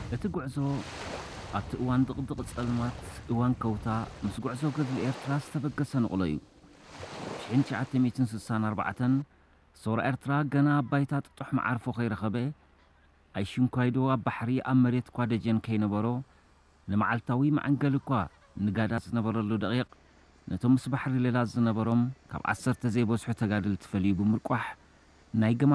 እትጉዕዞ ኣብቲ እዋን ድቕድቕ ጸልማት እዋን ከውታ ምስ ጉዕዞ ገድሊ ኤርትራ ዝተበገሰ ንቕሎ እዩ 1964 ሶራ ኤርትራ ገና ኣባይታ ጥጡሕ መዓርፎ ኸይረኸበ ኣይሽንኳይዶ ኣብ ባሕሪ ኣብ መሬት እኳ ደጀን ከይነበሮ ንመዓልታዊ መዐንገሊ እኳ ንጋዳ ዝነበረሉ ደቂቕ ነቶም ምስ ባሕሪ ሌላ ዝነበሮም ካብ 10 ዘይበዝሑ ተጋድልቲ ፈልዩ ብምርቋሕ ናይ